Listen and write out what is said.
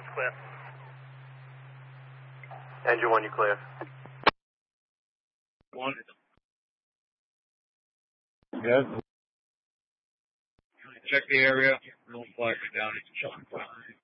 one's clear. Engine 1, you clear. One. Yes. Check the area. No flags down. It's shot.